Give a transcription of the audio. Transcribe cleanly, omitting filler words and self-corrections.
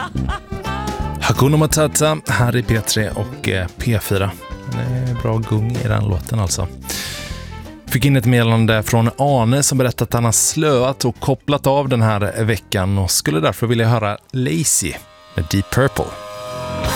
Hakuna Matata här i P3 och P4. Det är bra gung i den låten alltså. Fick in ett meddelande från Arne som berättat att han har slöat och kopplat av den här veckan och skulle därför vilja höra Lazy med Deep Purple.